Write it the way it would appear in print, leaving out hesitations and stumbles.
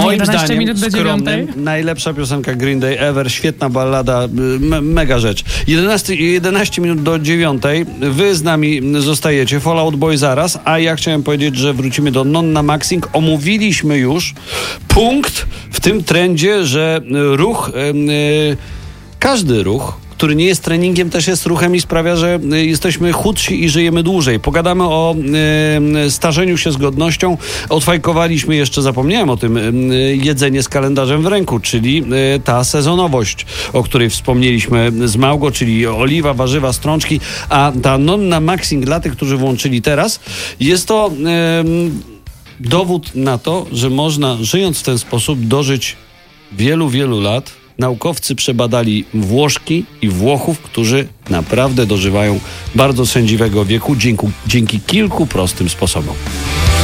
Moim 11 zdaniem minut do skromnym, 9. najlepsza piosenka Green Day ever, świetna ballada, mega rzecz. 11 minut do 9. Wy z nami zostajecie, Fall Out Boy zaraz, a ja chciałem powiedzieć, że wrócimy do Nonna Maxing. Omówiliśmy już punkt w tym trendzie, że ruch, każdy ruch, który nie jest treningiem, też jest ruchem i sprawia, że jesteśmy chudsi i żyjemy dłużej. Pogadamy o starzeniu się z godnością. Odfajkowaliśmy jeszcze, zapomniałem o tym, jedzenie z kalendarzem w ręku, czyli ta sezonowość, o której wspomnieliśmy z Małgo, czyli oliwa, warzywa, strączki, a ta Nonna Maxing dla tych, którzy włączyli teraz, jest to dowód na to, że można, żyjąc w ten sposób, dożyć wielu, wielu lat. Naukowcy przebadali Włoszki i Włochów, którzy naprawdę dożywają bardzo sędziwego wieku dzięki kilku prostym sposobom.